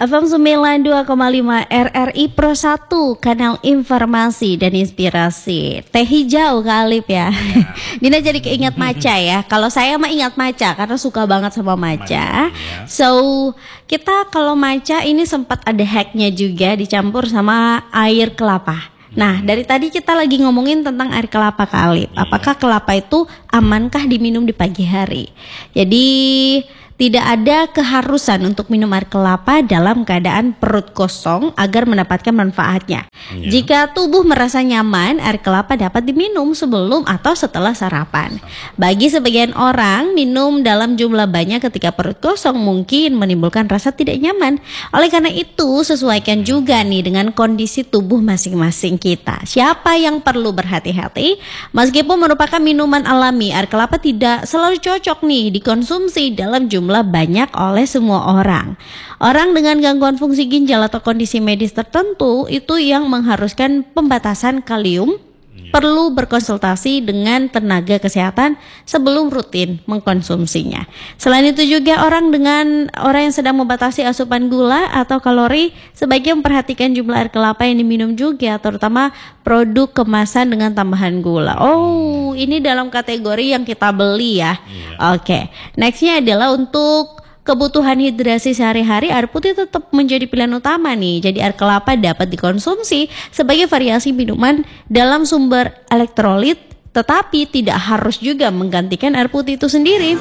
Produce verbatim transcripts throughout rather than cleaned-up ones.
F M sembilan puluh dua koma lima R R I Pro satu, kanal informasi dan inspirasi. Teh hijau Kak Alip ya. ya. Dina jadi keingat maca ya. Kalau saya mah ingat maca karena suka banget sama maca. Ya. So kita kalau maca ini sempat ada hacknya juga dicampur sama air kelapa. Nah, dari tadi kita lagi ngomongin tentang air kelapa Kak Alip. Apakah kelapa itu amankah diminum di pagi hari? Jadi tidak ada keharusan untuk minum air kelapa dalam keadaan perut kosong agar mendapatkan manfaatnya. Iya. Jika tubuh merasa nyaman, air kelapa dapat diminum sebelum atau setelah sarapan. Bagi sebagian orang, minum dalam jumlah banyak ketika perut kosong mungkin menimbulkan rasa tidak nyaman. Oleh karena itu, sesuaikan juga nih dengan kondisi tubuh masing-masing kita. Siapa yang perlu berhati-hati? Meskipun merupakan minuman alami, air kelapa tidak selalu cocok nih dikonsumsi dalam jumlah banyak oleh semua orang. Orang dengan gangguan fungsi ginjal atau kondisi medis tertentu itu yang mengharuskan pembatasan kalium ya. Perlu berkonsultasi dengan tenaga kesehatan sebelum rutin mengkonsumsinya. Selain itu juga orang dengan orang yang sedang membatasi asupan gula atau kalori sebaiknya memperhatikan jumlah air kelapa yang diminum juga, terutama produk kemasan dengan tambahan gula. Oh, ini dalam kategori yang kita beli ya. Yeah. Oke, okay. Nextnya adalah untuk kebutuhan hidrasi sehari-hari, air putih tetap menjadi pilihan utama nih. Jadi air kelapa dapat dikonsumsi sebagai variasi minuman dalam sumber elektrolit, tetapi tidak harus juga menggantikan air putih itu sendiri.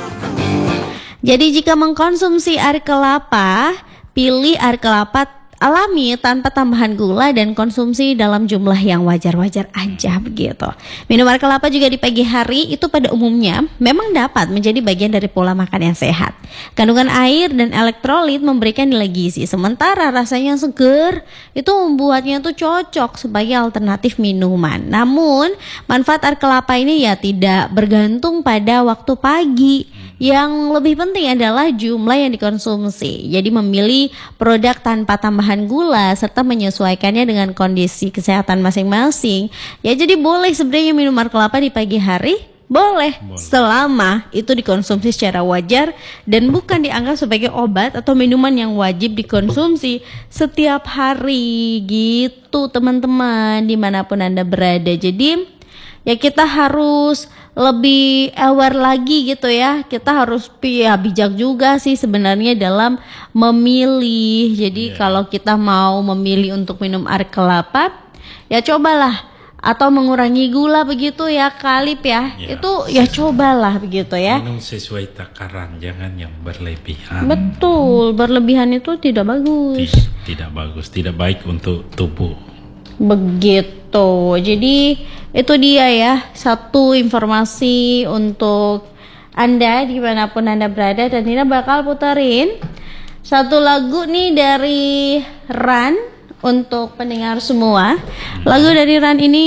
Jadi jika mengkonsumsi air kelapa, pilih air kelapa alami tanpa tambahan gula dan konsumsi dalam jumlah yang wajar-wajar aja begitu. Minum air kelapa juga di pagi hari itu pada umumnya memang dapat menjadi bagian dari pola makan yang sehat. Kandungan air dan elektrolit memberikan nilai gizi, sementara rasanya seger itu membuatnya tuh cocok sebagai alternatif minuman. Namun manfaat air kelapa ini ya tidak bergantung pada waktu pagi. Yang lebih penting adalah jumlah yang dikonsumsi. Jadi memilih produk tanpa tambahan gula serta menyesuaikannya dengan kondisi kesehatan masing-masing. Ya jadi boleh sebenarnya minum air kelapa di pagi hari, boleh, boleh selama itu dikonsumsi secara wajar dan bukan dianggap sebagai obat atau minuman yang wajib dikonsumsi setiap hari gitu teman-teman dimanapun Anda berada. Jadi ya kita harus lebih aware lagi gitu ya. Kita harus ya bijak juga sih sebenarnya dalam memilih. Jadi yeah. Kalau kita mau memilih untuk minum air kelapa, ya cobalah atau mengurangi gula begitu ya Kalip ya. Yeah. Itu ya cobalah begitu ya. Minum sesuai takaran, jangan yang berlebihan. Betul, berlebihan itu tidak bagus. Tidak, tidak bagus, tidak baik untuk tubuh. Begitu. Jadi itu dia ya satu informasi untuk Anda dimanapun Anda berada. Dan Nina bakal puterin satu lagu nih dari Ran untuk pendengar semua. Lagu dari Ran ini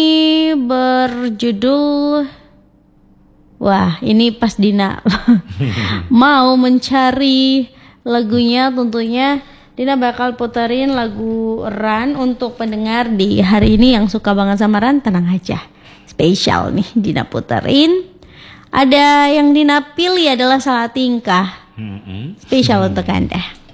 berjudul, wah ini pas Dina mau mencari lagunya, tentunya Dina bakal puterin lagu Ran untuk pendengar di hari ini yang suka banget sama Ran. Tenang aja, spesial nih Dina puterin. Ada yang Dina pilih adalah Salah Tingkah, spesial untuk Anda.